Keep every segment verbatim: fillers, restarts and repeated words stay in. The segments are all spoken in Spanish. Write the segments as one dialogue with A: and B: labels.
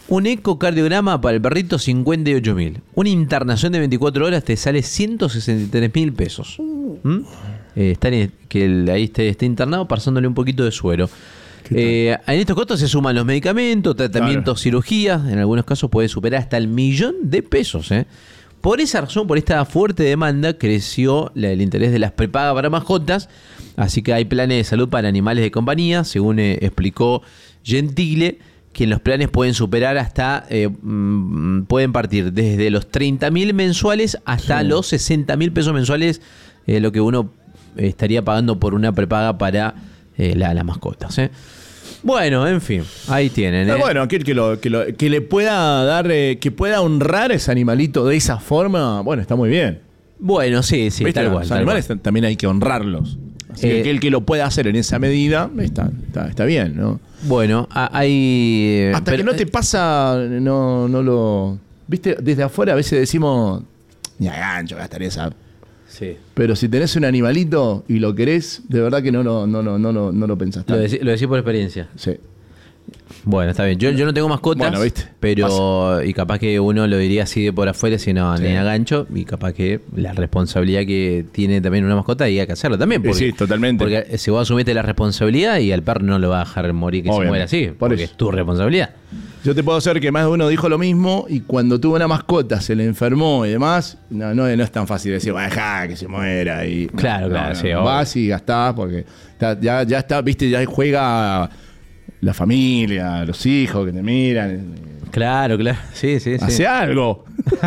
A: Un ecocardiograma para el perrito, cincuenta y ocho mil. Una internación de veinticuatro horas te sale ciento sesenta y tres mil pesos. ¿Mm? Eh, está en, que el, ahí esté, esté internado pasándole un poquito de suero. Eh, en estos costos se suman los medicamentos, tratamientos, claro. cirugías. En algunos casos puede superar hasta el millón de pesos. ¿eh? Por esa razón, por esta fuerte demanda, creció la, el interés de las prepagas para mascotas. Así que hay planes de salud para animales de compañía, según eh, explicó Gentile, que los planes pueden superar hasta, eh, mm, pueden partir desde los treinta mil mensuales hasta sí. los sesenta mil pesos mensuales, eh, lo que uno estaría pagando por una prepaga para eh, la, las mascotas. ¿eh? Bueno, en fin, ahí tienen. ¿eh?
B: Bueno, aquel que, lo, que, lo, que le pueda dar, eh, que pueda honrar a ese animalito de esa forma, bueno, está muy bien.
A: Bueno, sí, sí,
B: ¿Viste?
A: tal cual.
B: Los
A: tal
B: animales
A: cual.
B: también hay que honrarlos. Así eh, que aquel que lo pueda hacer en esa medida, está, está, está bien, ¿no?
A: Bueno, hay...
B: Hasta
A: pero,
B: que no te pasa, no, no lo... Viste, desde afuera a veces decimos, ni a gancho gastar esa...
A: Sí.
B: Pero si tenés un animalito y lo querés, de verdad que no, no, no, no, no, no, no lo pensás tanto.
A: Lo decís, lo decís por experiencia.
B: Sí.
A: Bueno, está bien. Yo, yo no tengo mascotas,
B: bueno, ¿viste?
A: pero
B: Pasa.
A: y capaz que uno lo diría así de por afuera, si no, sí. ni a gancho, y capaz que la responsabilidad que tiene también una mascota y hay que hacerlo también. Porque,
B: sí, totalmente.
A: Porque si vos asumiste la responsabilidad y al perro no lo va a dejar morir que Obviamente. se muera así, por porque eso. es tu responsabilidad.
B: Yo te puedo hacer que más de uno dijo lo mismo y cuando tuvo una mascota se le enfermó y demás, no, no, no es tan fácil decir, deja que se muera. Y,
A: claro,
B: no,
A: claro,
B: no,
A: sí.
B: No, vas y gastás porque está, ya, ya está, viste, ya juega la familia, los hijos que te miran.
A: Claro, claro. Sí, sí, sí.
B: Hace algo.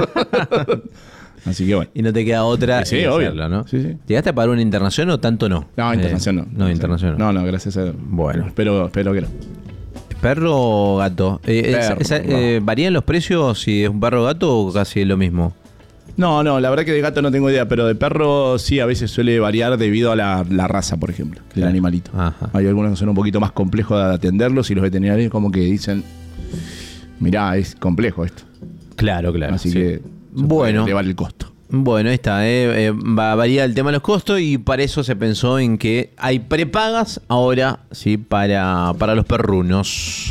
B: Así que bueno.
A: Y no te queda otra.
B: Sí, sí obvio.
A: Hacerlo, ¿no?
B: Sí, sí.
A: ¿Llegaste a pagar una internación o tanto no?
B: No, internación
A: eh,
B: no.
A: No, internación
B: no. No, no, gracias a Dios.
A: Bueno.
B: Espero, espero que no.
A: ¿Perro o gato? Eh,
B: perro,
A: esa, esa, eh, ¿Varían los precios si es un perro o gato o casi lo mismo?
B: No, no, la verdad que de gato no tengo idea, pero de perro sí a veces suele variar debido a la, la raza, por ejemplo, del claro. animalito. Ajá. Hay algunos que son un poquito más complejos de atenderlos y los veterinarios como que dicen, mirá, es complejo esto.
A: Claro, claro.
B: Así
A: sí.
B: que
A: bueno,
B: elevar el costo.
A: Bueno, ahí está, eh, eh, va a variar el tema de los costos y para eso se pensó en que hay prepagas ahora, sí, para, para los perrunos.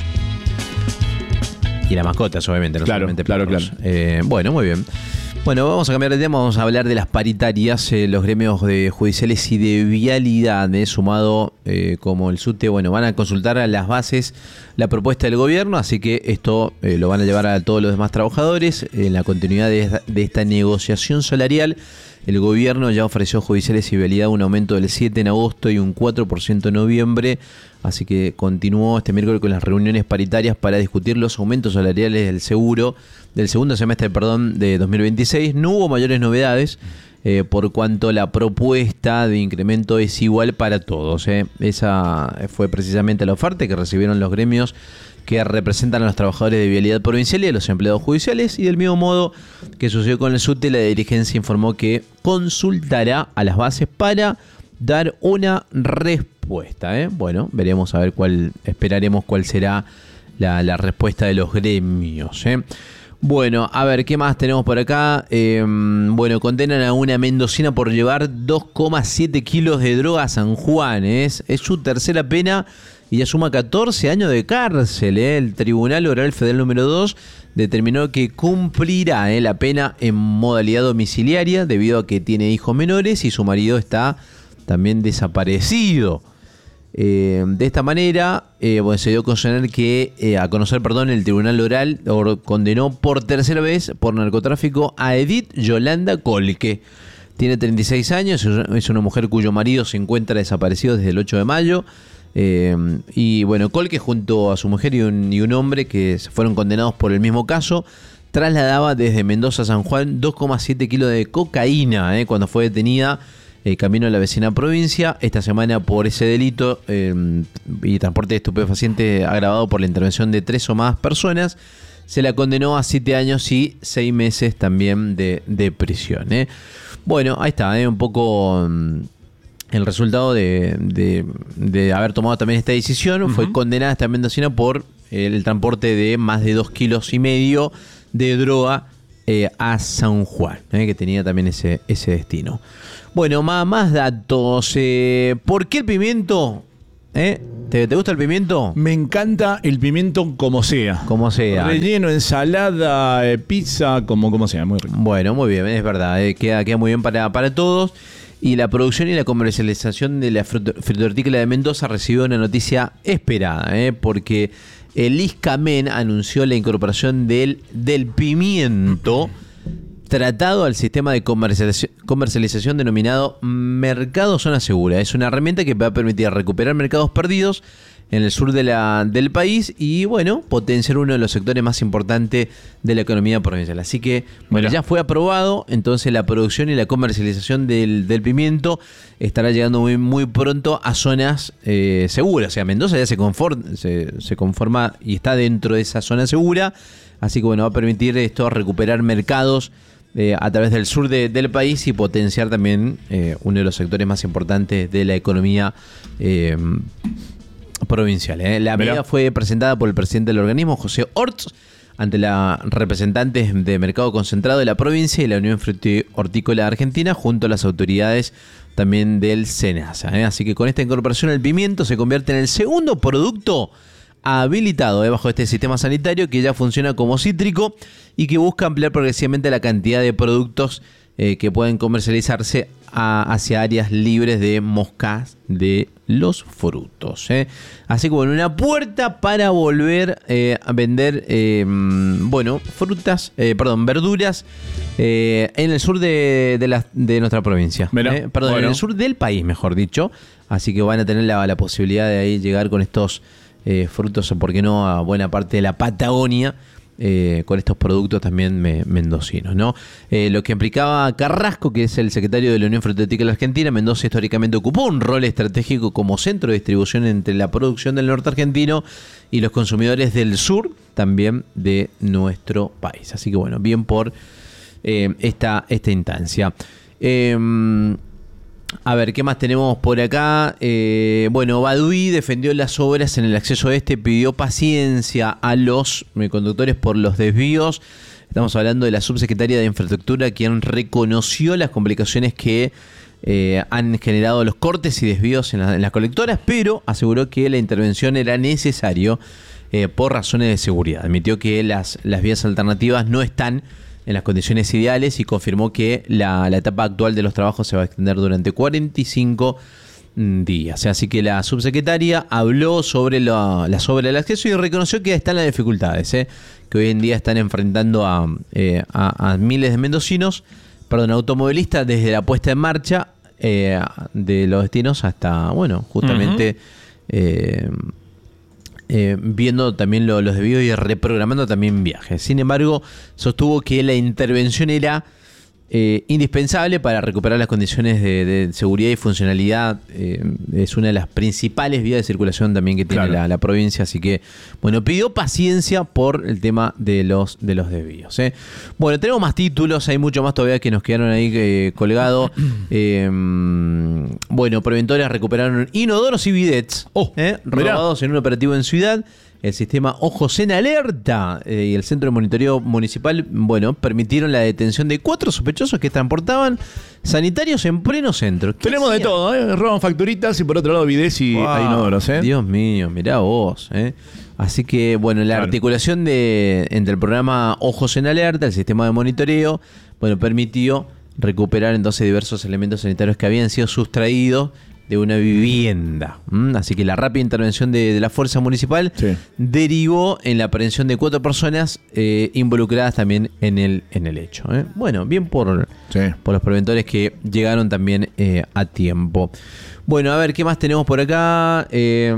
A: Y las mascotas, obviamente, no
B: claro,
A: solamente
B: claro,
A: perros.
B: claro.
A: Eh, bueno, muy bien. Bueno, vamos a cambiar de tema, vamos a hablar de las paritarias, eh, los gremios de judiciales y de vialidad, eh, sumado eh, como el SUTE, bueno, van a consultar a las bases la propuesta del gobierno, así que esto eh, lo van a llevar a todos los demás trabajadores. En la continuidad de esta, de esta negociación salarial, el gobierno ya ofreció a judiciales y vialidad un aumento del siete en agosto y un cuatro por ciento en noviembre, así que continuó este miércoles con las reuniones paritarias para discutir los aumentos salariales del seguro, del segundo semestre, perdón, de dos mil veintiséis. No hubo mayores novedades, eh, por cuanto la propuesta de incremento es igual para todos. Eh. Esa fue precisamente la oferta que recibieron los gremios que representan a los trabajadores de vialidad provincial y a los empleados judiciales, y del mismo modo que sucedió con el SUTE, la dirigencia informó que consultará a las bases para dar una respuesta. ¿eh? Bueno, veremos a ver cuál, esperaremos cuál será la, la respuesta de los gremios. ¿eh? Bueno, a ver, ¿qué más tenemos por acá? Eh, bueno, condenan a una mendocina por llevar dos coma siete kilos de droga a San Juan. ¿eh? Es, es su tercera pena y ya suma catorce años de cárcel. ¿eh? El Tribunal Oral Federal número dos determinó que cumplirá ¿eh? la pena en modalidad domiciliaria debido a que tiene hijos menores y su marido está también desaparecido. Eh, de esta manera, eh, bueno, se dio a conocer que eh, a conocer, perdón, el Tribunal Oral or, condenó por tercera vez por narcotráfico a Edith Yolanda Colque. Tiene treinta y seis años, es una mujer cuyo marido se encuentra desaparecido desde el ocho de mayo. Eh, y bueno, Colque junto a su mujer y un, y un hombre que fueron condenados por el mismo caso, trasladaba desde Mendoza a San Juan dos coma siete kilos de cocaína eh, cuando fue detenida eh, camino a la vecina provincia. Esta semana por ese delito eh, y transporte de estupefacientes agravado por la intervención de tres o más personas, se la condenó a siete años y seis meses también de, de prisión. Eh. Bueno, ahí está, eh, un poco... El resultado de, de, de haber tomado también esta decisión. Uh-huh. Fue condenada esta mendocina por el transporte de más de dos kilos y medio de droga eh, a San Juan, eh, que tenía también ese, ese destino. Bueno, más, más datos. Eh, ¿Por qué el pimiento ¿Eh? ¿Te, ¿Te gusta el pimiento?
B: Me encanta el pimiento como sea.
A: Como sea.
B: Relleno, ensalada, eh, pizza, como, como sea, muy rico.
A: Bueno, muy bien, es verdad. Eh, queda, queda muy bien para, para todos. Y la producción y la comercialización de la frutihortícola de Mendoza recibió una noticia esperada, ¿eh? Porque el ISCAMEN anunció la incorporación del, del pimiento tratado al sistema de comercialización, comercialización denominado Mercado Zona Segura. Es una herramienta que va a permitir recuperar mercados perdidos en el sur de la, del país y, bueno, potenciar uno de los sectores más importantes de la economía provincial. Así que, bueno, Mira. ya fue aprobado, entonces la producción y la comercialización del, del pimiento estará llegando muy, muy pronto a zonas eh, seguras. O sea, Mendoza ya se conforma, se, se conforma y está dentro de esa zona segura, así que, bueno, va a permitir esto recuperar mercados Eh, a través del sur de, del país y potenciar también eh, uno de los sectores más importantes de la economía eh, provincial. ¿eh? La medida Mira. fue presentada por el presidente del organismo, José Orts, ante los representantes de Mercado Concentrado de la provincia y la Unión Hortícola Argentina, junto a las autoridades también del SENASA. ¿eh? Así que con esta incorporación el pimiento se convierte en el segundo producto habilitado debajo de este sistema sanitario que ya funciona como cítrico y que busca ampliar progresivamente la cantidad de productos eh, que pueden comercializarse a, hacia áreas libres de moscas de los frutos. ¿eh? Así que bueno, una puerta para volver eh, a vender eh, bueno, frutas, eh, perdón, verduras eh, en el sur de, de, la, de nuestra provincia. Eh, perdón, bueno. en el sur del país, mejor dicho. Así que van a tener la, la posibilidad de ahí llegar con estos Eh, frutos, o por qué no, a buena parte de la Patagonia, eh, con estos productos también me, mendocinos, ¿no? Eh, lo que implicaba Carrasco, que es el secretario de la Unión Frutícola Argentina. Mendoza históricamente ocupó un rol estratégico como centro de distribución entre la producción del norte argentino y los consumidores del sur, también de nuestro país. Así que bueno, bien por eh, esta, esta instancia. Eh, A ver, ¿qué más tenemos por acá? Eh, bueno, Baduy defendió las obras en el acceso este, pidió paciencia a los conductores por los desvíos. Estamos hablando de la subsecretaria de Infraestructura, quien reconoció las complicaciones que eh, han generado los cortes y desvíos en, la, en las colectoras, pero aseguró que la intervención era necesario eh, por razones de seguridad. Admitió que las, las vías alternativas no están en las condiciones ideales y confirmó que la, la etapa actual de los trabajos se va a extender durante cuarenta y cinco días. Así que la subsecretaria habló sobre la, las obras del acceso y reconoció que están las dificultades, ¿eh? que hoy en día están enfrentando a, eh, a, a miles de mendocinos, perdón, automovilistas, desde la puesta en marcha eh, de los destinos hasta, bueno, justamente uh-huh. eh, Eh, viendo también lo, los desvíos y reprogramando también viajes. Sin embargo, sostuvo que la intervención era eh, indispensable para recuperar las condiciones de, de seguridad y funcionalidad. Eh, es una de las principales vías de circulación también que tiene claro. la, la provincia. Así que, bueno, pidió paciencia por el tema de los, de los desvíos. ¿eh? Bueno, tenemos más títulos, hay mucho más todavía que nos quedaron ahí eh, colgados. Eh, bueno, preventores recuperaron inodoros y bidets oh, eh, robados en un operativo en Ciudad. El sistema Ojos en Alerta eh, y el Centro de Monitoreo Municipal, bueno, permitieron la detención de cuatro sospechosos que transportaban sanitarios en pleno centro.
B: Tenemos hacían? de todo, ¿eh? Roban facturitas y por otro lado bidets y wow, inodoros, ¿eh?
A: Dios mío, mirá vos, ¿eh? Así que, bueno, la claro. articulación de entre el programa Ojos en Alerta, el sistema de monitoreo, bueno, permitió recuperar entonces diversos elementos sanitarios que habían sido sustraídos de una vivienda. ¿Mm? Así que la rápida intervención de, de la fuerza municipal sí. derivó en la aprehensión de cuatro personas eh, involucradas también en el, en el hecho. ¿eh? Bueno, bien por, sí. por los preventores que llegaron también eh, a tiempo. Bueno, a ver, ¿qué más tenemos por acá? Eh,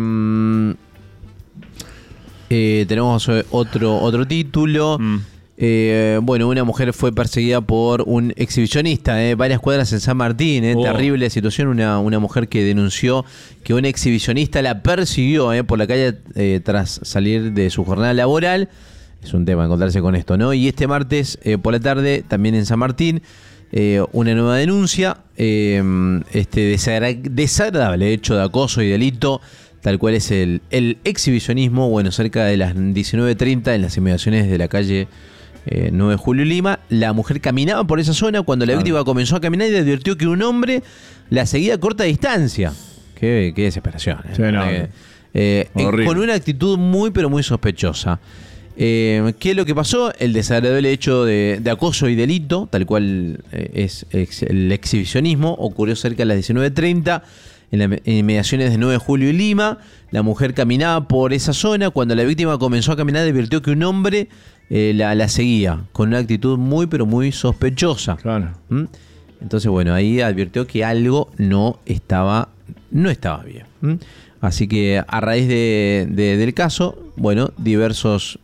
A: eh, tenemos otro, otro título. Mm. Eh, bueno, una mujer fue perseguida por un exhibicionista, eh, varias cuadras en San Martín, eh, oh. terrible situación, una, una mujer que denunció que un exhibicionista la persiguió eh, por la calle eh, tras salir de su jornada laboral. Es un tema encontrarse con esto, ¿no? Y este martes eh, por la tarde, también en San Martín, eh, una nueva denuncia, eh, este desagra- desagradable hecho de acoso y delito, tal cual es el, el exhibicionismo, bueno, cerca de las diecinueve treinta en las inmediaciones de la calle Eh, nueve de Julio Lima. La mujer caminaba por esa zona cuando la víctima comenzó a caminar y le advirtió que un hombre la seguía a corta distancia. qué, qué desesperación. ¿eh?
B: Sí, no,
A: eh, eh, eh, con una actitud muy, pero muy sospechosa. Eh, ¿Qué es lo que pasó? El desagradable hecho de, de acoso y delito, tal cual eh, es, es el exhibicionismo, ocurrió cerca de las diecinueve treinta en las inmediaciones de nueve de julio y Lima. La mujer caminaba por esa zona. Cuando la víctima comenzó a caminar, advirtió que un hombre eh, la, la seguía con una actitud muy, pero muy sospechosa.
B: Claro.
A: ¿Mm? Entonces, bueno, ahí advirtió que algo no estaba, no estaba bien. ¿Mm? Así que a raíz de, de, del caso, bueno, diversos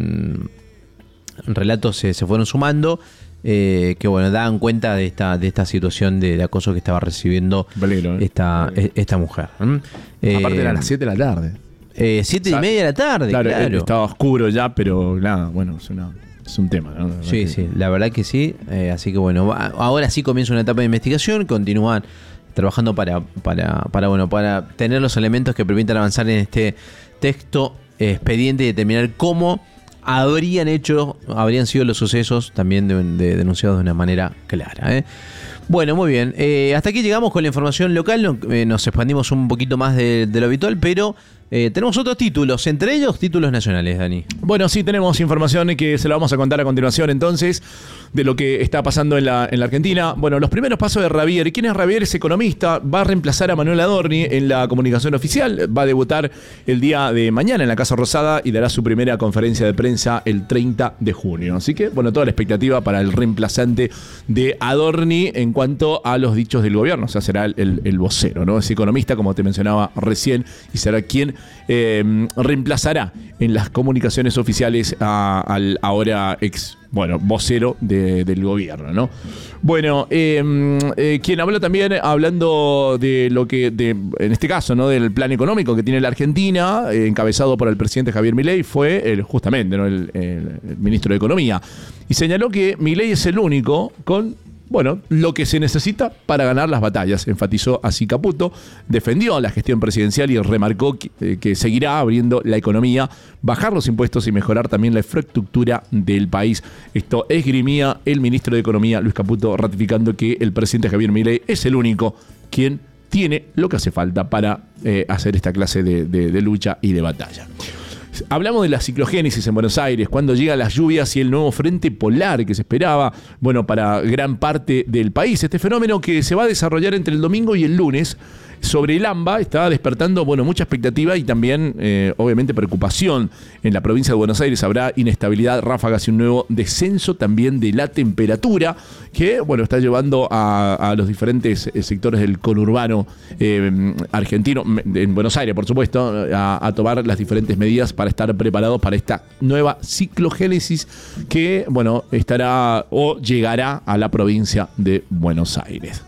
A: relatos se, se fueron sumando eh, que bueno daban cuenta de esta de esta situación de, de acoso que estaba recibiendo
B: Peligro, ¿eh?
A: esta,
B: Peligro.
A: esta mujer.
B: Eh, Aparte eran las siete de la tarde.
A: Eh, siete o sea, y media de la tarde,
B: claro.
A: claro.
B: Estaba oscuro ya, pero nada, bueno, es, una, es un tema, ¿no?
A: Sí, que... sí, la verdad que sí. Eh, así que bueno, ahora sí comienza una etapa de investigación, continúan trabajando para, para, para, bueno, para tener los elementos que permitan avanzar en este texto eh, expediente y determinar cómo habrían hecho, habrían sido los sucesos también de, de, denunciados de una manera clara. ¿eh? Bueno, muy bien. Eh, hasta aquí llegamos con la información local. No, eh, nos expandimos un poquito más de, de lo habitual, pero eh, tenemos otros títulos, entre ellos títulos nacionales, Dani.
B: Bueno, sí, tenemos información que se la vamos a contar a continuación entonces de lo que está pasando en la, en la Argentina. Bueno, los primeros pasos de Javier. ¿Quién es Javier? Es economista, va a reemplazar a Manuel Adorni en la comunicación oficial, va a debutar el día de mañana en la Casa Rosada y dará su primera conferencia de prensa el treinta de junio. Así que, bueno, toda la expectativa para el reemplazante de Adorni en cuanto a los dichos del gobierno, o sea, será el, el, el vocero, ¿no? Es economista, como te mencionaba recién, y será quien eh, reemplazará en las comunicaciones oficiales a, al ahora ex, bueno, vocero de, del gobierno, ¿no? Bueno, eh, eh, quien habló también, hablando de lo que, de, en este caso, ¿no? Del plan económico que tiene la Argentina, eh, encabezado por el presidente Javier Milei, fue el, justamente, ¿no? el, el, el ministro de Economía, y señaló que Milei es el único con Bueno, lo que se necesita para ganar las batallas, enfatizó así Caputo, defendió la gestión presidencial y remarcó que, eh, que seguirá abriendo la economía, bajar los impuestos y mejorar también la infraestructura del país. Esto esgrimía el ministro de Economía, Luis Caputo, ratificando que el presidente Javier Milei es el único quien tiene lo que hace falta para eh, hacer esta clase de, de, de lucha y de batalla. Hablamos de la ciclogénesis en Buenos Aires, cuando llegan las lluvias y el nuevo frente polar que se esperaba, bueno, para gran parte del país. Este fenómeno que se va a desarrollar entre el domingo y el lunes sobre el AMBA está despertando, bueno, mucha expectativa y también, eh, obviamente, preocupación. En la provincia de Buenos Aires habrá inestabilidad, ráfagas y un nuevo descenso también de la temperatura que, bueno, está llevando a, a los diferentes sectores del conurbano eh, argentino, en Buenos Aires, por supuesto, a, a tomar las diferentes medidas para estar preparados para esta nueva ciclogénesis que, bueno, estará o llegará a la provincia de Buenos Aires.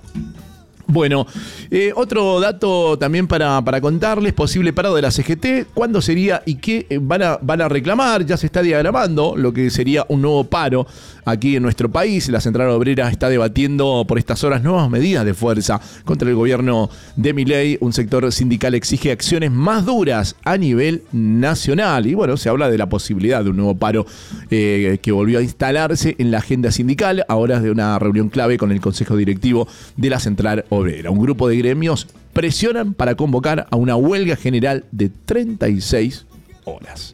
B: Bueno, eh, otro dato también para, para contarles, posible paro de la C G T, ¿cuándo sería y qué van a, van a reclamar? Ya se está diagramando lo que sería un nuevo paro aquí en nuestro país. La Central Obrera está debatiendo por estas horas nuevas medidas de fuerza contra el gobierno de Milei. Un sector sindical exige acciones más duras a nivel nacional. Y bueno, se habla de la posibilidad de un nuevo paro eh, que volvió a instalarse en la agenda sindical, ahora de una reunión clave con el Consejo Directivo de la Central Obrera. Un grupo de gremios presionan para convocar a una huelga general de treinta y seis horas.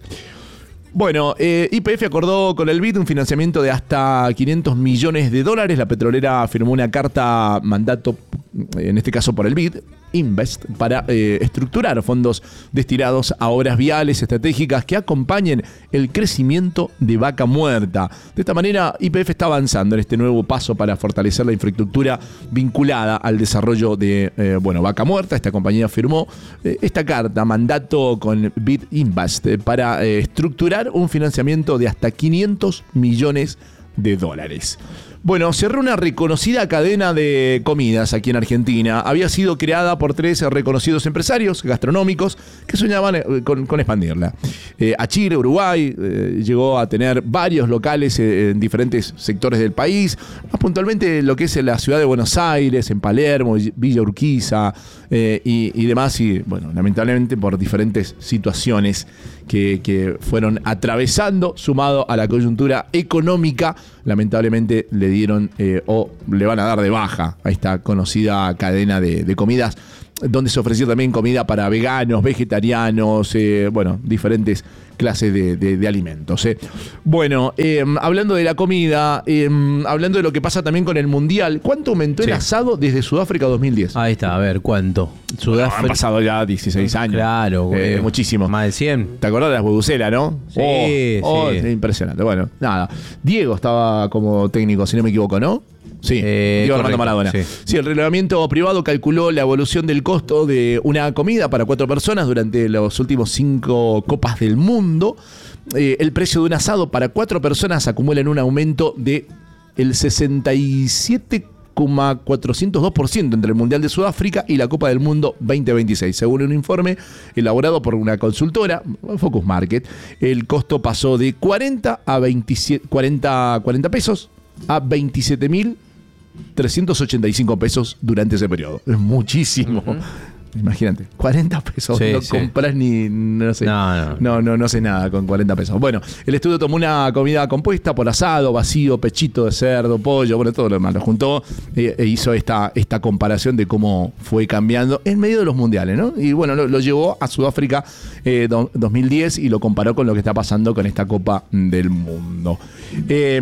B: Bueno, eh, Y P F acordó con el B I D un financiamiento de hasta quinientos millones de dólares. La petrolera firmó una carta mandato, en este caso por el B I D, Invest, para eh, estructurar fondos destinados a obras viales estratégicas que acompañen el crecimiento de Vaca Muerta. De esta manera, Y P F está avanzando en este nuevo paso para fortalecer la infraestructura vinculada al desarrollo de eh, bueno, Vaca Muerta. Esta compañía firmó eh, esta carta, mandato con B I D Invest, eh, para eh, estructurar un financiamiento de hasta quinientos millones de dólares. Bueno, cerró una reconocida cadena de comidas aquí en Argentina. Había sido creada por tres reconocidos empresarios gastronómicos que soñaban con, con expandirla. Eh, a Chile, Uruguay, eh, llegó a tener varios locales en diferentes sectores del país, más puntualmente lo que es en la ciudad de Buenos Aires, en Palermo, Villa Urquiza eh, y, y demás. Y bueno, lamentablemente por diferentes situaciones que, que fueron atravesando, sumado a la coyuntura económica, lamentablemente le dieron eh, o le van a dar de baja a esta conocida cadena de, de comidas donde se ofreció también comida para veganos, vegetarianos, eh, bueno, diferentes clases de, de, de alimentos. Eh. Bueno, eh, hablando de la comida, eh, hablando de lo que pasa también con el Mundial, ¿cuánto aumentó sí. el asado desde Sudáfrica dos mil diez?
A: Ahí está, a ver, ¿cuánto?
B: Sudáfrica. No, han pasado ya dieciséis años.
A: Claro,
B: eh, muchísimo.
A: Más de cien.
B: ¿Te acordás de las huevucelas, no?
A: Sí,
B: oh, oh,
A: sí.
B: Impresionante. Bueno, nada. Diego estaba como técnico, si no me equivoco, ¿no? Sí,
A: eh,
B: Diego Armando Maradona. Sí. sí, el reglamento privado calculó la evolución del costo de una comida para cuatro personas durante los últimos cinco Copas del Mundo. Eh, el precio de un asado para cuatro personas acumula en un aumento de el sesenta y siete coma cuatrocientos dos por ciento entre el Mundial de Sudáfrica y la Copa del Mundo veinte veintiséis. Según un informe elaborado por una consultora, Focus Market, el costo pasó de cuarenta a veintisiete, cuarenta, cuarenta pesos a veintisiete mil trescientos ochenta y cinco pesos durante ese periodo. Es muchísimo. Uh-huh. Imagínate, cuarenta pesos, sí, no sí. compras ni, no sé, no no. no, no, no sé nada con cuarenta pesos. Bueno, el estudio tomó una comida compuesta por asado, vacío, pechito de cerdo, pollo, bueno, todo lo demás. Lo juntó e, e hizo esta, esta comparación de cómo fue cambiando en medio de los mundiales, ¿no? Y bueno, lo, lo llevó a Sudáfrica eh, do, dos mil diez y lo comparó con lo que está pasando con esta Copa del Mundo. Eh,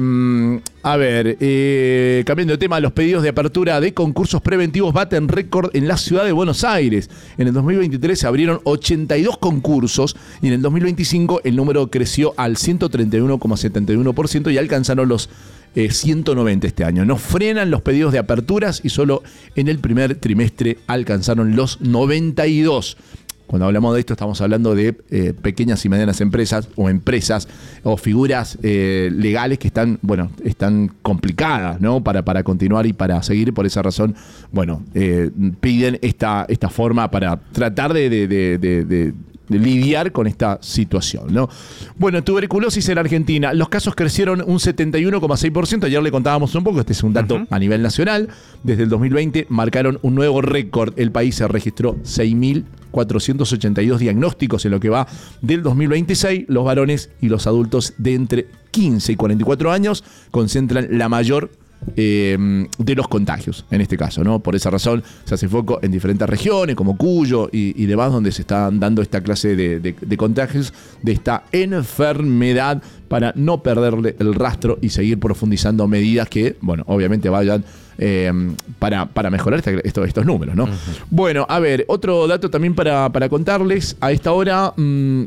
B: a ver, eh, cambiando de tema, los pedidos de apertura de concursos preventivos baten récord en la ciudad de Buenos Aires. En el dos mil veintitrés se abrieron ochenta y dos concursos y en el dos mil veinticinco el número creció al ciento treinta y uno coma setenta y uno por ciento y alcanzaron los eh, ciento noventa este año. No frenan los pedidos de aperturas y solo en el primer trimestre alcanzaron los noventa y dos. Cuando hablamos de esto estamos hablando de eh, pequeñas y medianas empresas o empresas o figuras eh, legales que están, bueno, están complicadas, ¿no? Para, para continuar y para seguir. Por esa razón, bueno, eh, piden esta, esta forma para tratar de, de, de, de, de de lidiar con esta situación, ¿no? Bueno, tuberculosis en Argentina. Los casos crecieron un setenta y uno coma seis por ciento. Ayer le contábamos un poco, este es un dato uh-huh. a nivel nacional. Desde el dos mil veinte marcaron un nuevo récord. El país se registró seis mil cuatrocientos ochenta y dos diagnósticos en lo que va del dos mil veintiséis. Los varones y los adultos de entre quince y cuarenta y cuatro años concentran la mayor Eh, de los contagios, en este caso, ¿no? Por esa razón se hace foco en diferentes regiones como Cuyo y, y demás, donde se están dando esta clase de, de, de contagios de esta enfermedad para no perderle el rastro y seguir profundizando medidas que, bueno, obviamente vayan eh, para, para mejorar esta, estos, estos números, ¿no? Uh-huh. Bueno, a ver, otro dato también para, para contarles a esta hora. Mmm,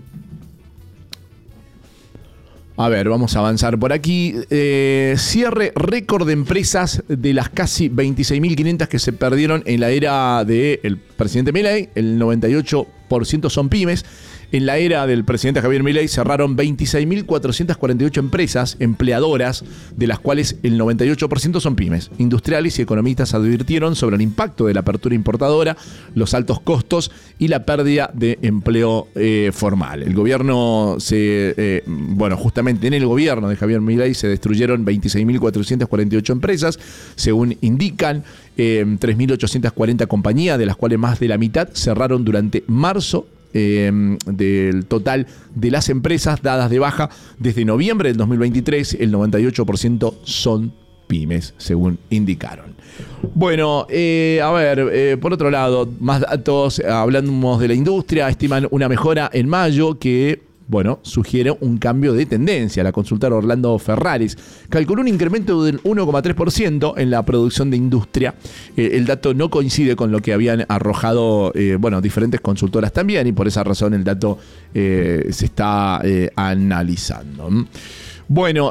B: A ver, vamos a avanzar por aquí. Eh, cierre récord de empresas de las casi veintiséis mil quinientas que se perdieron en la era del presidente Milei. El noventa y ocho por ciento son pymes. En la era del presidente Javier Milei cerraron veintiséis mil cuatrocientas cuarenta y ocho empresas empleadoras, de las cuales el noventa y ocho por ciento son pymes. Industriales y economistas advirtieron sobre el impacto de la apertura importadora, los altos costos y la pérdida de empleo eh, formal. El gobierno se, eh, bueno, justamente en el gobierno de Javier Milei se destruyeron veintiséis mil cuatrocientas cuarenta y ocho empresas, según indican. Eh, tres mil ochocientas cuarenta compañías, de las cuales más de la mitad cerraron durante marzo. Eh, del total de las empresas dadas de baja desde noviembre del dos mil veintitrés, el noventa y ocho por ciento son pymes, según indicaron. Bueno, eh, a ver, eh, por otro lado, más datos, hablamos de la industria, estiman una mejora en mayo que, bueno, sugiere un cambio de tendencia. La consultora Orlando Ferraris calculó un incremento del uno coma tres por ciento en la producción de industria. Eh, el dato no coincide con lo que habían arrojado, eh, bueno, diferentes consultoras también, y por esa razón el dato eh, se está eh, analizando. Bueno,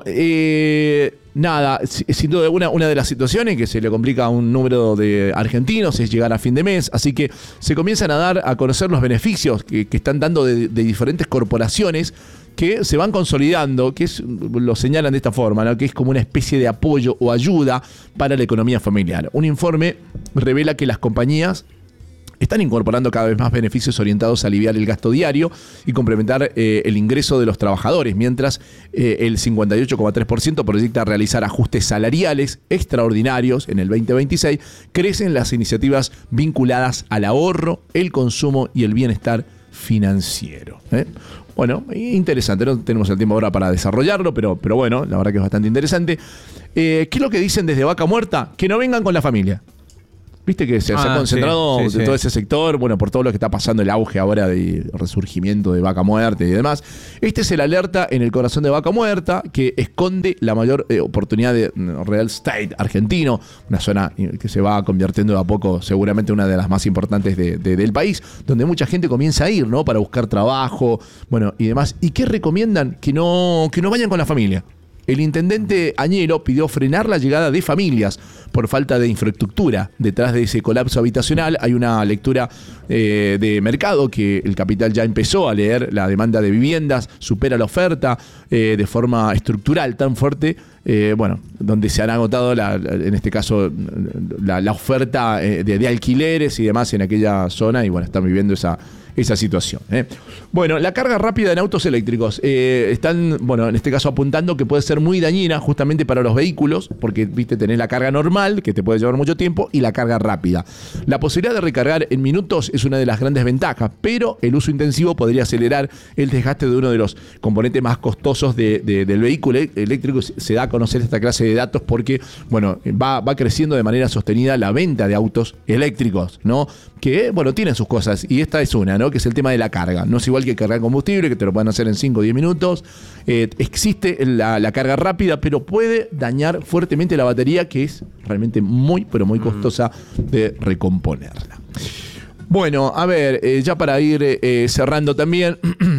B: eh, nada, sin duda una, una de las situaciones que se le complica a un número de argentinos es llegar a fin de mes, así que se comienzan a dar a conocer los beneficios que, que están dando de, de diferentes corporaciones que se van consolidando, que es, lo señalan de esta forma, ¿no? Que es como una especie de apoyo o ayuda para la economía familiar. Un informe revela que las compañías están incorporando cada vez más beneficios orientados a aliviar el gasto diario y complementar eh, el ingreso de los trabajadores, mientras eh, el cincuenta y ocho coma tres por ciento proyecta realizar ajustes salariales extraordinarios en el veinte veintiséis. Crecen las iniciativas vinculadas al ahorro, el consumo y el bienestar financiero. ¿eh? Bueno, interesante, no tenemos el tiempo ahora para desarrollarlo, pero, pero bueno, la verdad que es bastante interesante. Eh, ¿Qué es lo que dicen desde Vaca Muerta? Que no vengan con la familia. Viste que se, ah, se ha concentrado sí, sí, de todo sí. ese sector, bueno, por todo lo que está pasando, el auge ahora de resurgimiento de vaca muerta y demás. Este es el alerta en el corazón de Vaca Muerta, que esconde la mayor eh, oportunidad de real estate argentino, una zona que se va convirtiendo de a poco seguramente una de las más importantes de, de, del país, donde mucha gente comienza a ir, ¿no? Para buscar trabajo, bueno, y demás. ¿Y qué recomiendan? Que no, que no vayan con la familia. El intendente Añelo pidió frenar la llegada de familias por falta de infraestructura. Detrás de ese colapso habitacional hay una lectura eh, de mercado que el Capital ya empezó a leer. La demanda de viviendas supera la oferta eh, de forma estructural tan fuerte, eh, bueno, donde se han agotado, la, en este caso, la, la oferta de, de alquileres y demás en aquella zona y bueno, están viviendo esa... esa situación. ¿eh? Bueno, la carga rápida en autos eléctricos. Eh, están, bueno, en este caso apuntando que puede ser muy dañina justamente para los vehículos, porque, viste, tenés la carga normal, que te puede llevar mucho tiempo, y la carga rápida. La posibilidad de recargar en minutos es una de las grandes ventajas, pero el uso intensivo podría acelerar el desgaste de uno de los componentes más costosos de, de, del vehículo eléctrico. Se da a conocer esta clase de datos porque, bueno, va, va creciendo de manera sostenida la venta de autos eléctricos, ¿no? Que, bueno, tienen sus cosas, y esta es una, ¿no? Que es el tema de la carga. No es igual que cargar combustible, que te lo pueden hacer en cinco o diez minutos. Eh, existe la, la carga rápida, pero puede dañar fuertemente la batería, que es realmente muy, pero muy costosa de recomponerla. Bueno, a ver, eh, ya para ir eh, cerrando también...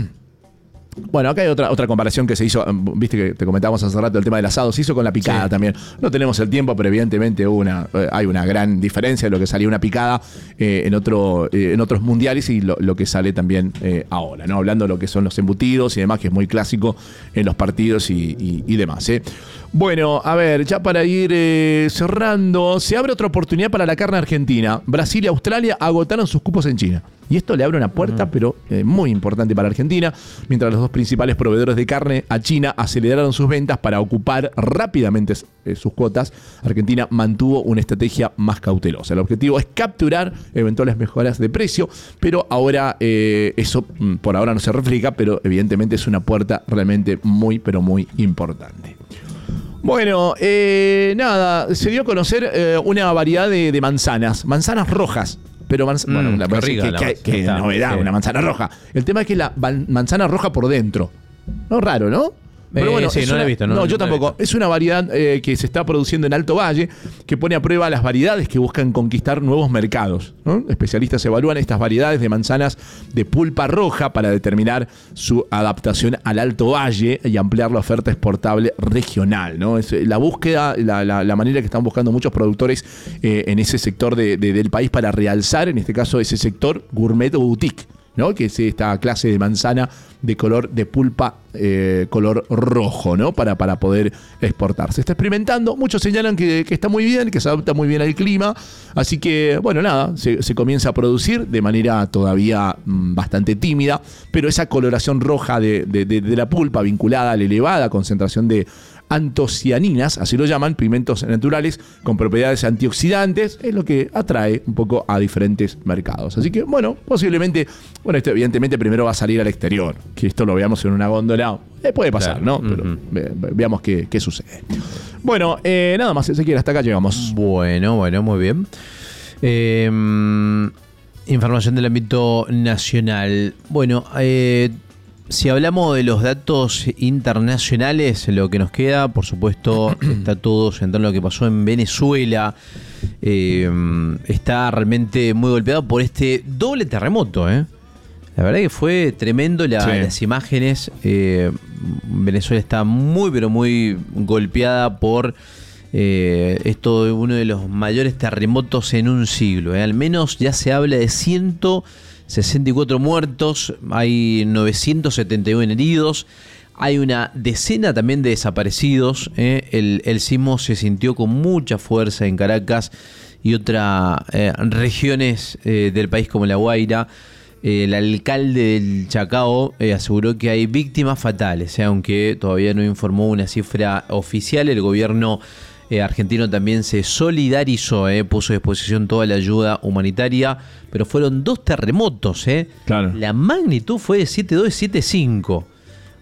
B: Bueno, acá hay otra, otra comparación que se hizo, viste que te comentábamos hace rato el tema del asado, se hizo con la picada sí. también. No tenemos el tiempo, pero evidentemente una, hay una gran diferencia de lo que salía una picada eh, en, otro, eh, en otros mundiales y lo, lo que sale también eh, ahora, ¿no? Hablando de lo que son los embutidos y demás, que es muy clásico en los partidos y, y, y demás. ¿eh? Bueno, a ver, ya para ir eh, cerrando, se abre otra oportunidad para la carne argentina. Brasil y Australia agotaron sus cupos en China. Y esto le abre una puerta, uh-huh. pero eh, muy importante para Argentina, mientras los dos principales proveedores de carne a China aceleraron sus ventas para ocupar rápidamente eh, sus cuotas. Argentina mantuvo una estrategia más cautelosa. El objetivo es capturar eventuales mejoras de precio, pero ahora eh, eso por ahora no se refleja, pero evidentemente es una puerta realmente muy, pero muy importante. Bueno, eh, nada, se dio a conocer eh, una variedad de, de manzanas, manzanas rojas. Pero manz- mm, bueno, la qué, rica, que, la que, que novedad, sí. Una manzana roja. El tema es que la manzana roja por dentro. No, raro, ¿no? Pero bueno,
A: eh, sí, no
B: una,
A: la he visto. No,
B: no yo
A: no
B: tampoco. Es una variedad eh, que se está produciendo en Alto Valle, que pone a prueba las variedades que buscan conquistar nuevos mercados, ¿no? Especialistas evalúan estas variedades de manzanas de pulpa roja para determinar su adaptación al Alto Valle y ampliar la oferta exportable regional, ¿no? Es la búsqueda, la, la, la manera que están buscando muchos productores eh, en ese sector de, de, del país para realzar, en este caso, ese sector gourmet o boutique, ¿no? Que es esta clase de manzana de color de pulpa eh, color rojo, ¿no? Para, para poder exportar. Se está experimentando, muchos señalan que, que está muy bien, que se adapta muy bien al clima, así que, bueno, nada, se, se comienza a producir de manera todavía mmm, bastante tímida, pero esa coloración roja de, de, de, de la pulpa vinculada a la elevada concentración de antocianinas, así lo llaman, pigmentos naturales con propiedades antioxidantes, es lo que atrae un poco a diferentes mercados. Así que, bueno, posiblemente, bueno, esto evidentemente primero va a salir al exterior, que esto lo veamos en una góndola, eh, puede pasar, claro. ¿no? Pero uh-huh. ve, ve, veamos qué, qué sucede. Bueno, eh, nada más, Ezequiel, hasta acá llegamos.
A: Bueno, bueno, muy bien. Eh, información del ámbito nacional. Bueno, eh, si hablamos de los datos internacionales, lo que nos queda, por supuesto, está todo centrado en lo que pasó en Venezuela. Eh, está realmente muy golpeado por este doble terremoto, ¿eh? La verdad que fue tremendo la, sí. las imágenes. Eh, Venezuela está muy, pero muy golpeada por eh, esto de uno de los mayores terremotos en un siglo. ¿eh? Al menos ya se habla de ciento sesenta y cuatro muertos, hay novecientos setenta y uno heridos, hay una decena también de desaparecidos. ¿eh? El, el sismo se sintió con mucha fuerza en Caracas y otras eh, regiones eh, del país como La Guaira. El alcalde del Chacao eh, aseguró que hay víctimas fatales, eh, aunque todavía no informó una cifra oficial. El gobierno eh, argentino también se solidarizó, eh, puso a disposición toda la ayuda humanitaria, pero fueron dos terremotos. Eh.
B: Claro.
A: La magnitud fue de siete punto dos, siete punto cinco.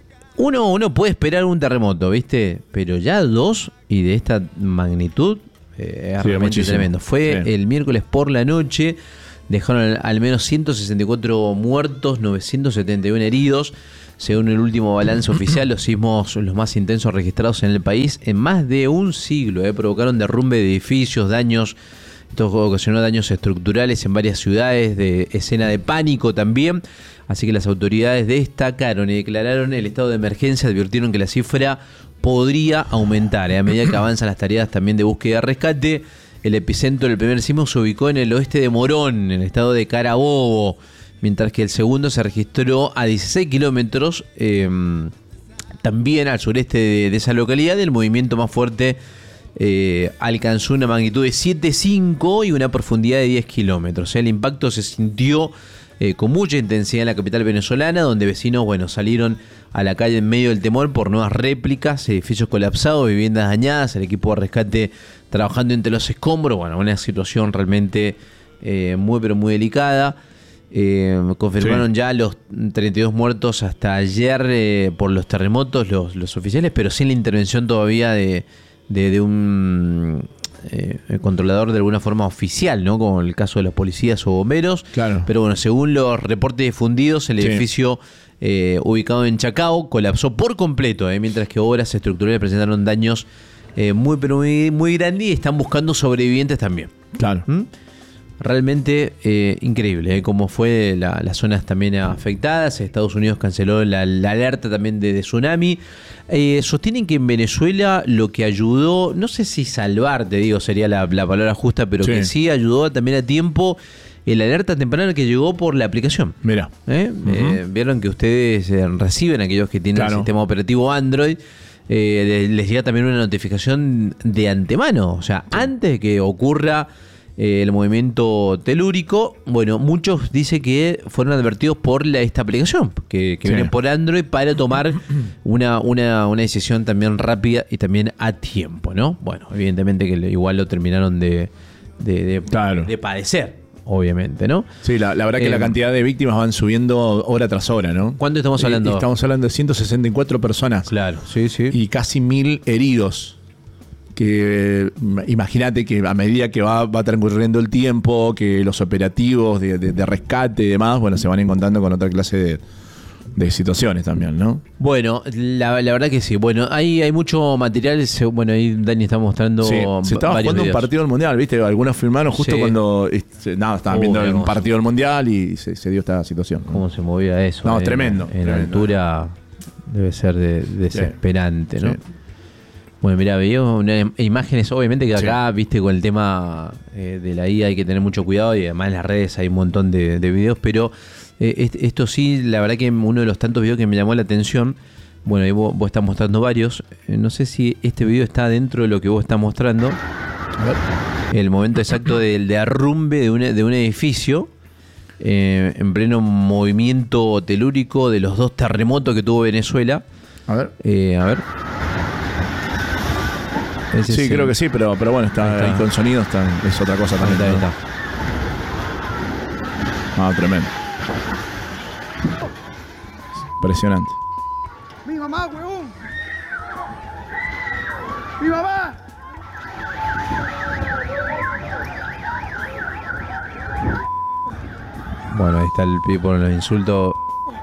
A: Uno, uno puede esperar un terremoto, ¿viste? Pero ya dos y de esta magnitud Eh, es sí, realmente muchísimo. Tremendo. Fue sí. el miércoles por la noche. Dejaron al, al menos ciento sesenta y cuatro muertos, novecientos setenta y uno heridos. Según el último balance oficial, los sismos los más intensos registrados en el país en más de un siglo eh, provocaron derrumbe de edificios, daños. Esto ocasionó daños estructurales en varias ciudades, de escena de pánico también. Así que las autoridades destacaron y declararon el estado de emergencia, advirtieron que la cifra podría aumentar eh, a medida que avanzan las tareas también de búsqueda y rescate. El epicentro del primer sismo se ubicó en el oeste de Morón, en el estado de Carabobo, mientras que el segundo se registró a dieciséis kilómetros, eh, también al sureste de, de esa localidad. El movimiento más fuerte eh, alcanzó una magnitud de siete punto cinco y una profundidad de diez kilómetros. El impacto se sintió eh, con mucha intensidad en la capital venezolana, donde vecinos bueno, salieron a la calle en medio del temor por nuevas réplicas, edificios colapsados, viviendas dañadas, el equipo de rescate trabajando entre los escombros. Bueno, una situación realmente eh, muy pero muy delicada. Eh, confirmaron sí. ya los treinta y dos muertos hasta ayer eh, por los terremotos, los, los oficiales, pero sin la intervención todavía de, de, de un eh, controlador de alguna forma oficial, ¿no? Como el caso de los policías o bomberos.
B: Claro.
A: Pero bueno, según los reportes difundidos, el sí. edificio eh, ubicado en Chacao colapsó por completo, eh, mientras que obras estructurales presentaron daños eh, muy pero muy, muy grandes y están buscando sobrevivientes también.
B: Claro.
A: ¿Mm? Realmente eh, increíble, ¿eh? Como fue la, las zonas también afectadas. Estados Unidos canceló la, la alerta también de, de tsunami. Eh, sostienen que en Venezuela lo que ayudó, no sé si salvar, te digo, sería la, la palabra justa, pero sí. que sí ayudó también a tiempo el alerta temprana que llegó por la aplicación.
B: Mira.
A: ¿Eh? Uh-huh. Eh, vieron que ustedes eh, reciben, aquellos que tienen claro. el sistema operativo Android, eh, les llega también una notificación de antemano. O sea, sí. antes de que ocurra Eh, el movimiento telúrico, bueno, muchos dicen que fueron advertidos por la, esta aplicación que, que sí. viene por Android para tomar una, una, una decisión también rápida y también a tiempo, ¿no? Bueno, evidentemente que igual lo terminaron de, de, de,
B: claro.
A: de padecer, obviamente, ¿no?
B: Sí, la, la verdad que eh, la cantidad de víctimas van subiendo hora tras hora, ¿no?
A: ¿Cuánto estamos hablando?
B: Eh, estamos hablando de ciento sesenta y cuatro personas.
A: Claro, sí, sí.
B: Y casi mil heridos. Que imagínate que a medida que va, va transcurriendo el tiempo, que los operativos de, de, de rescate y demás, bueno, se van encontrando con otra clase de, de situaciones también, ¿no?
A: Bueno, la, la verdad que sí. Bueno, hay, hay mucho material. Bueno, ahí Dani está mostrando.
B: Sí, se estaba jugando videos. Un partido del Mundial, ¿viste? Algunos filmaron justo sí. cuando este, nada, estaban uh, viendo un partido del Mundial y se, se dio esta situación, ¿no?
A: ¿Cómo se movía eso?
B: No,
A: eh?
B: tremendo.
A: En
B: tremendo.
A: altura debe ser de, desesperante,
B: sí.
A: ¿no?
B: Sí.
A: Bueno, mirá, veíamos una, imágenes, obviamente que acá, sí. viste, con el tema eh, de la I A hay que tener mucho cuidado y además en las redes hay un montón de, de videos, pero eh, este, esto sí, la verdad que uno de los tantos videos que me llamó la atención, bueno, ahí vos, vos estás mostrando varios, eh, no sé si este video está dentro de lo que vos estás mostrando, a ver. El momento exacto del derrumbe de un, de un edificio, eh, en pleno movimiento telúrico de los dos terremotos que tuvo Venezuela.
B: A ver.
A: Eh, a ver.
B: Ese sí, creo el... que sí, pero, pero bueno, está, ahí está ahí con sonido, está, es otra cosa también.
A: Ahí está, ahí
B: está. Ah, tremendo. Impresionante.
C: ¡Mi mamá, huevón! ¡Mi mamá!
A: Bueno, ahí está el pipo con los insultos.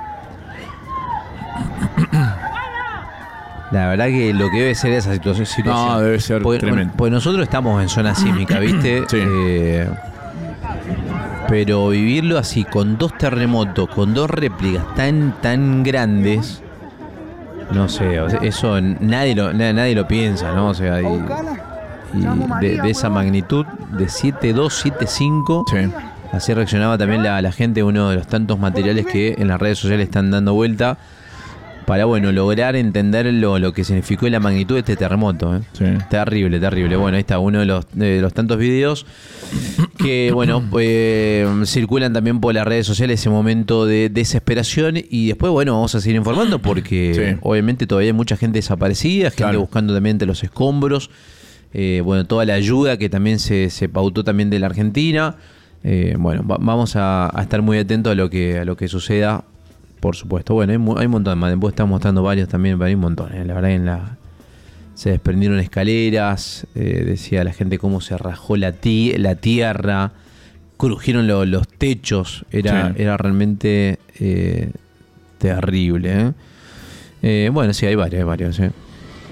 A: La verdad que lo que debe ser esa situación... situación
B: no, debe ser
A: porque,
B: tremendo.
A: Pues nosotros estamos en zona sísmica, ¿viste?
B: Sí.
A: Eh, pero vivirlo así, con dos terremotos, con dos réplicas tan, tan grandes... No sé, o sea, eso nadie lo, nadie lo piensa, ¿no? O sea, y, y de, de esa magnitud, de siete dos, siete cinco...
B: Sí.
A: Así reaccionaba también la, la gente, uno de los tantos materiales que en las redes sociales están dando vuelta para, bueno, lograr entender lo, lo que significó la magnitud de este terremoto, ¿eh?
B: Sí.
A: Terrible, terrible. Bueno, ahí está uno de los, de los tantos videos que, bueno, eh, circulan también por las redes sociales, ese momento de desesperación. Y después, bueno, vamos a seguir informando porque sí. obviamente todavía hay mucha gente desaparecida, gente claro. buscando también entre los escombros. Eh, bueno, toda la ayuda que también se, se pautó también de la Argentina. Eh, bueno, va, vamos a, a estar muy atentos a lo que a lo que suceda, por supuesto. Bueno, hay, hay un montón más. Después están mostrando varios también, hay un montón. Eh, la verdad, en la se desprendieron escaleras, eh, decía la gente cómo se rajó la, ti- la tierra, crujieron lo- los techos, era, sí. era realmente eh, terrible. ¿eh? Eh, bueno, sí, hay varios, hay varios. ¿eh?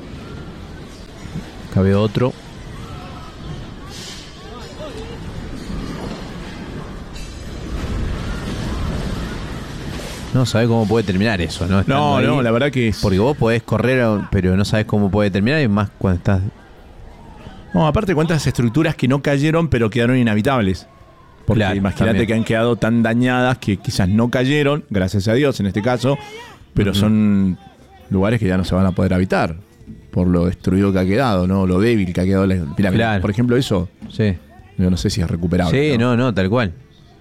A: Cabe otro. No sabés cómo puede terminar eso, ¿no? Estando
B: no,
A: ahí,
B: no, la verdad que es...
A: Porque vos podés correr, pero no sabés cómo puede terminar, y más cuando estás...
B: No, aparte cuántas estructuras que no cayeron, pero quedaron inhabitables. Porque claro, imagínate que han quedado tan dañadas que quizás no cayeron, gracias a Dios en este caso, pero uh-huh. son lugares que ya no se van a poder habitar por lo destruido que ha quedado, ¿no? Lo débil que ha quedado la pirámide. Claro. Por ejemplo, eso,
A: sí.
B: yo no sé si es recuperable.
A: Sí, no, no, no tal cual.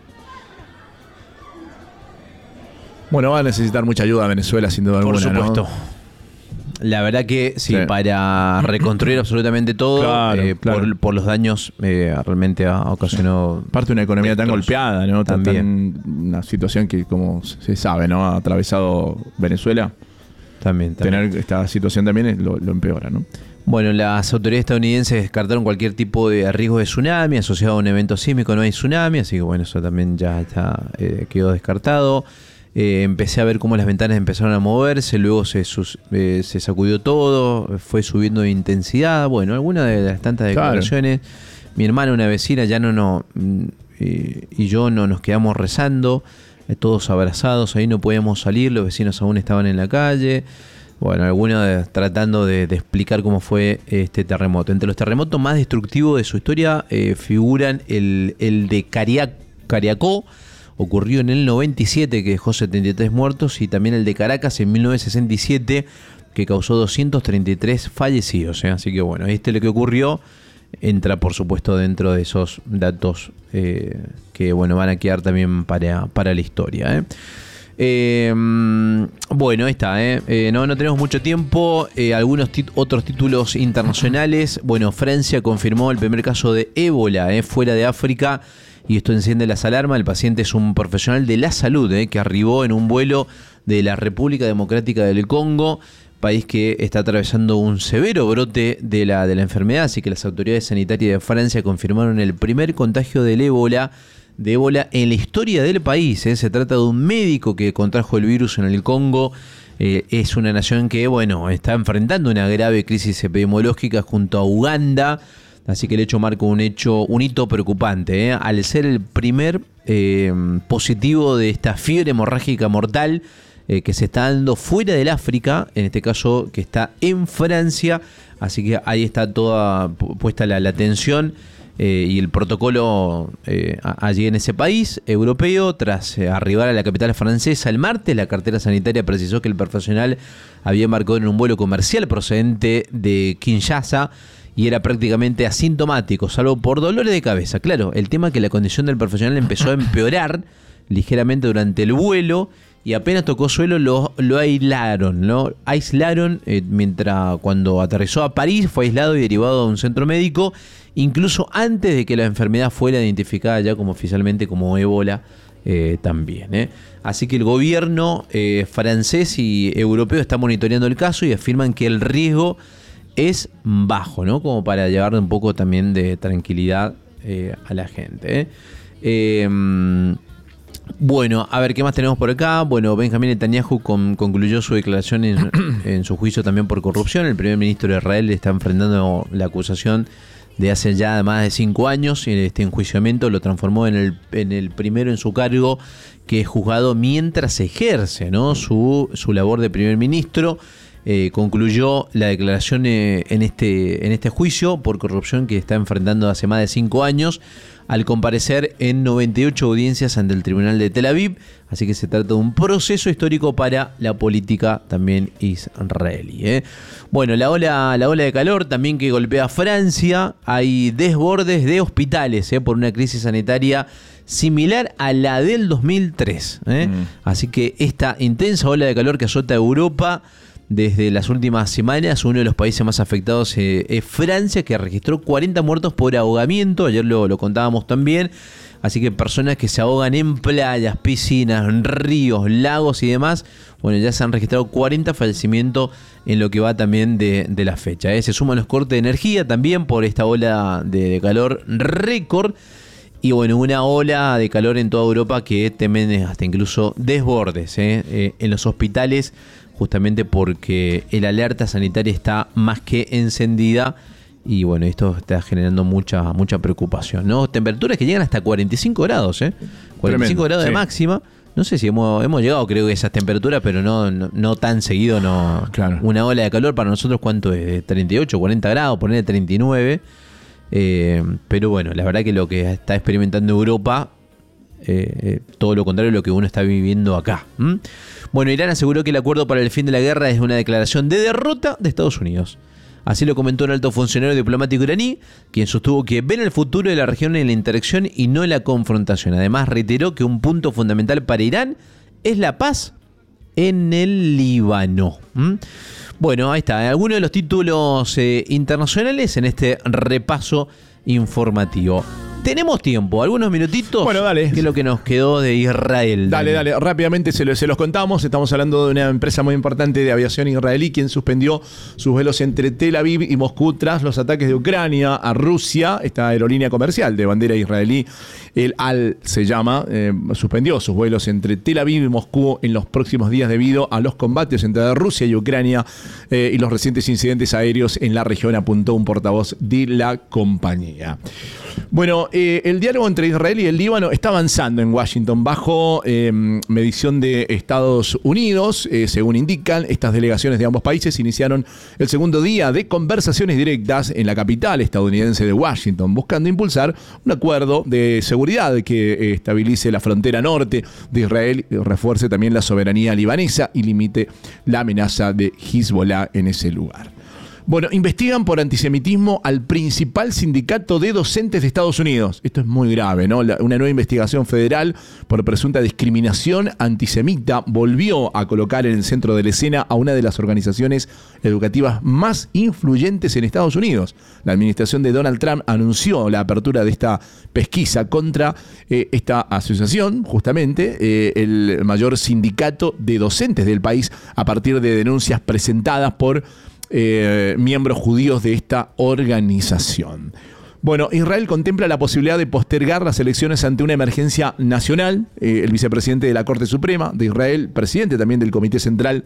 B: Bueno, va a necesitar mucha ayuda Venezuela, sin duda alguna,
A: por supuesto.
B: ¿no?
A: La verdad que sí, sí. para reconstruir absolutamente todo,
B: claro,
A: eh,
B: claro.
A: Por, por los daños eh, realmente ha ocasionado...
B: Sí. Parte de una economía tan golpeada, ¿no?
A: También.
B: Tan, una situación que, como se sabe, ¿no? Ha atravesado Venezuela.
A: También, también.
B: Tener esta situación también lo, lo empeora, ¿no?
A: Bueno, las autoridades estadounidenses descartaron cualquier tipo de riesgo de tsunami asociado a un evento sísmico. No hay tsunami, así que bueno, eso también ya está eh, quedó descartado. Eh, empecé a ver cómo las ventanas empezaron a moverse, luego se, sus, eh, se sacudió todo, fue subiendo de intensidad. Bueno, algunas de las tantas declaraciones. Claro. Mi hermana, una vecina, ya no, no eh, y yo no nos quedamos rezando, eh, todos abrazados, ahí no podíamos salir, los vecinos aún estaban en la calle. Bueno, algunos tratando de, de explicar cómo fue este terremoto. Entre los terremotos más destructivos de su historia eh, figuran el, el de Cariac, Cariacó, ocurrió en el noventa y siete, que dejó setenta y tres muertos, y también el de Caracas en mil novecientos sesenta y siete, que causó doscientos treinta y tres fallecidos. ¿eh? Así que bueno, este lo que ocurrió entra por supuesto dentro de esos datos eh, que bueno van a quedar también para, para la historia. ¿eh? Eh, bueno, ahí está. ¿eh? Eh, no, no tenemos mucho tiempo. Eh, algunos tit- otros títulos internacionales. Bueno, Francia confirmó el primer caso de ébola eh, fuera de África. Y esto enciende las alarmas. El paciente es un profesional de la salud eh, que arribó en un vuelo de la República Democrática del Congo, país que está atravesando un severo brote de la, de la enfermedad. Así que las autoridades sanitarias de Francia confirmaron el primer contagio del ébola, de ébola en la historia del país. Eh. Se trata de un médico que contrajo el virus en el Congo. Eh, es una nación que bueno está enfrentando una grave crisis epidemiológica junto a Uganda. Así que el hecho marca un hecho, un hito preocupante, ¿eh? Al ser el primer eh, positivo de esta fiebre hemorrágica mortal eh, que se está dando fuera del África, en este caso que está en Francia. Así que ahí está toda puesta la, la atención eh, y el protocolo eh, allí en ese país europeo. Tras eh, arribar a la capital francesa el martes, la cartera sanitaria precisó que el profesional había embarcado en un vuelo comercial procedente de Kinshasa y era prácticamente asintomático, salvo por dolores de cabeza. Claro, el tema es que la condición del profesional empezó a empeorar ligeramente durante el vuelo y apenas tocó suelo lo, lo aislaron, ¿no? Aislaron eh, mientras cuando aterrizó a París, fue aislado y derivado a un centro médico, incluso antes de que la enfermedad fuera identificada ya como oficialmente como ébola eh, también. ¿eh? Así que el gobierno eh, francés y europeo está monitoreando el caso y afirman que el riesgo es bajo, ¿no? Como para llevarle un poco también de tranquilidad eh, a la gente. ¿eh? Eh, bueno, a ver, ¿qué más tenemos por acá? Bueno, Benjamín Netanyahu con, concluyó su declaración en, en su juicio también por corrupción. El primer ministro de Israel está enfrentando la acusación de hace ya más de cinco años. Este enjuiciamiento lo transformó en el, en el primero en su cargo que es juzgado mientras ejerce, ¿no? su, su labor de primer ministro. Eh, concluyó la declaración eh, en, este, en este juicio por corrupción que está enfrentando hace más de cinco años al comparecer en noventa y ocho audiencias ante el Tribunal de Tel Aviv. Así que se trata de un proceso histórico para la política también israelí. ¿eh? Bueno, la ola, la ola de calor también que golpea a Francia. Hay desbordes de hospitales ¿eh? por una crisis sanitaria similar a la del dos mil tres. ¿eh? Mm. Así que esta intensa ola de calor que azota a Europa desde las últimas semanas. Uno de los países más afectados eh, es Francia, que registró cuarenta muertos por ahogamiento. Ayer lo, lo contábamos también. Así que personas que se ahogan en playas, piscinas, ríos, lagos y demás, bueno, ya se han registrado cuarenta fallecimientos en lo que va también de, de la fecha. ¿eh? Se suman los cortes de energía también por esta ola de, de calor récord. Y bueno, una ola de calor en toda Europa que temen hasta incluso desbordes ¿eh? Eh, en los hospitales, justamente porque el alerta sanitaria está más que encendida. Y bueno, esto está generando mucha mucha preocupación, ¿no? Temperaturas que llegan hasta cuarenta y cinco grados, ¿eh? cuarenta y cinco Tremendo, grados sí. de máxima. No sé si hemos, hemos llegado, creo que a esas temperaturas, pero no, no, no tan seguido, no. Claro. Una ola de calor para nosotros, ¿cuánto es? De treinta y ocho, cuarenta grados, ponerle treinta y nueve. Eh, pero bueno, la verdad que lo que está experimentando Europa, eh, eh, todo lo contrario de lo que uno está viviendo acá. ¿Mm? Bueno, Irán aseguró que el acuerdo para el fin de la guerra es una declaración de derrota de Estados Unidos. Así lo comentó un alto funcionario diplomático iraní, quien sostuvo que ven el futuro de la región en la interacción y no en la confrontación. Además, reiteró que un punto fundamental para Irán es la paz en el Líbano. ¿Mm? Bueno, ahí está. Algunos de los títulos eh, internacionales en este repaso informativo. Tenemos tiempo, algunos minutitos.
B: Bueno, dale.
A: ¿Qué es lo que nos quedó de Israel?
B: Dale, dale, dale. Rápidamente se, lo, se los contamos. Estamos hablando de una empresa muy importante de aviación israelí, quien suspendió sus vuelos entre Tel Aviv y Moscú tras los ataques de Ucrania a Rusia. Esta aerolínea comercial de bandera israelí, el Al se llama, eh, suspendió sus vuelos entre Tel Aviv y Moscú en los próximos días debido a los combates entre Rusia y Ucrania eh, y los recientes incidentes aéreos en la región, apuntó un portavoz de la compañía. Bueno, eh, el diálogo entre Israel y el Líbano está avanzando en Washington bajo eh, medición de Estados Unidos. Eh, según indican, estas delegaciones de ambos países iniciaron el segundo día de conversaciones directas en la capital estadounidense de Washington, buscando impulsar un acuerdo de seguridad que eh, estabilice la frontera norte de Israel, refuerce también la soberanía libanesa y limite la amenaza de Hezbollah en ese lugar. Bueno, investigan por antisemitismo al principal sindicato de docentes de Estados Unidos. Esto es muy grave, ¿no? La, una nueva investigación federal por presunta discriminación antisemita volvió a colocar en el centro de la escena a una de las organizaciones educativas más influyentes en Estados Unidos. La administración de Donald Trump anunció la apertura de esta pesquisa contra eh, esta asociación, justamente, eh, el mayor sindicato de docentes del país, a partir de denuncias presentadas por Eh, miembros judíos de esta organización. Bueno, Israel contempla la posibilidad de postergar las elecciones ante una emergencia nacional. Eh, el vicepresidente de la Corte Suprema de Israel, presidente también del Comité Central,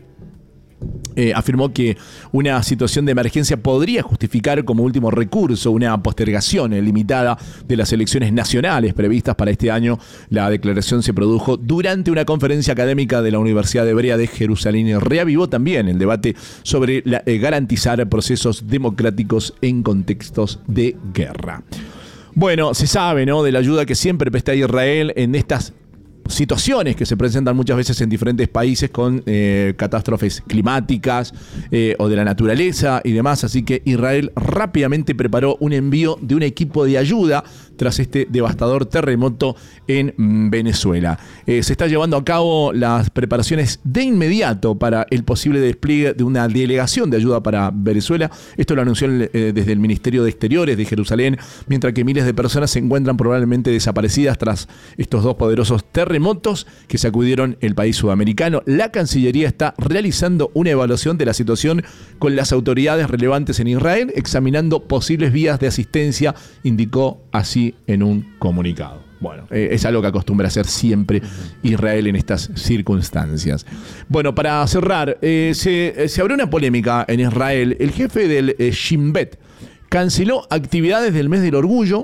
B: Eh, afirmó que una situación de emergencia podría justificar como último recurso una postergación eh, limitada de las elecciones nacionales previstas para este año. La declaración se produjo durante una conferencia académica de la Universidad Hebrea de Jerusalén y reavivó también el debate sobre la, eh, garantizar procesos democráticos en contextos de guerra. Bueno, se sabe, ¿no?, de la ayuda que siempre presta Israel en estas situaciones que se presentan muchas veces en diferentes países con eh, catástrofes climáticas eh, o de la naturaleza y demás. Así que Israel rápidamente preparó un envío de un equipo de ayuda tras este devastador terremoto en Venezuela. Eh, se está llevando a cabo las preparaciones de inmediato para el posible despliegue de una delegación de ayuda para Venezuela. Esto lo anunció el, eh, desde el Ministerio de Exteriores de Jerusalén, mientras que miles de personas se encuentran probablemente desaparecidas tras estos dos poderosos terremotos que sacudieron el país sudamericano. La Cancillería está realizando una evaluación de la situación con las autoridades relevantes en Israel, examinando posibles vías de asistencia, indicó así en un comunicado. Bueno, eh, es algo que acostumbra hacer siempre Israel en estas circunstancias. Bueno, para cerrar, eh, se, se abrió una polémica en Israel. El jefe del eh, Shin Bet canceló actividades del mes del orgullo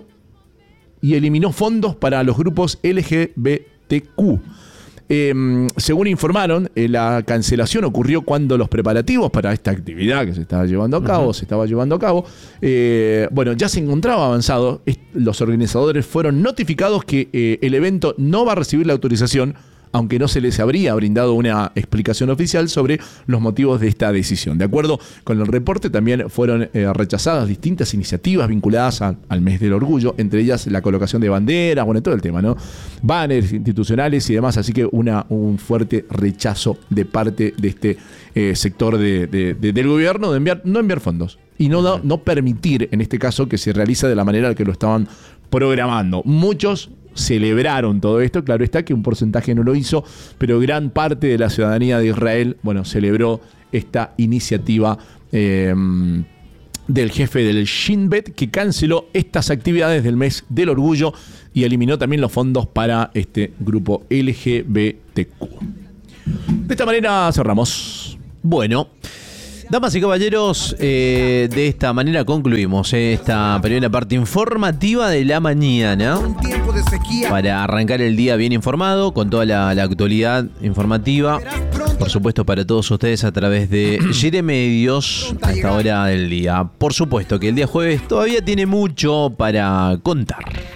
B: y eliminó fondos para los grupos L G B T Q. Eh, según informaron, eh, la cancelación ocurrió cuando los preparativos para esta actividad que se estaba llevando a cabo, uh-huh. se estaba llevando a cabo, eh, bueno, ya se encontraba avanzado. Los organizadores fueron notificados que eh, el evento no va a recibir la autorización aunque no se les habría brindado una explicación oficial sobre los motivos de esta decisión. De acuerdo con el reporte, también fueron eh, rechazadas distintas iniciativas vinculadas a, al mes del orgullo, entre ellas la colocación de banderas, bueno, todo el tema, ¿no? Banners institucionales y demás, así que una, un fuerte rechazo de parte de este eh, sector de, de, de, del gobierno de enviar, no enviar fondos y no, no, no permitir, en este caso, que se realice de la manera que lo estaban programando. Muchos celebraron todo esto, claro está que un porcentaje no lo hizo, pero gran parte de la ciudadanía de Israel, bueno, celebró esta iniciativa eh, del jefe del Shin Bet, que canceló estas actividades del mes del orgullo y eliminó también los fondos para este grupo L G B T Q. De esta manera cerramos.
A: Bueno, damas y caballeros, eh, de esta manera concluimos eh, esta primera parte informativa de la mañana para arrancar el día bien informado, con toda la, la actualidad informativa, por supuesto para todos ustedes a través de Gire Medios a esta hora del día. Por supuesto que el día jueves todavía tiene mucho para contar.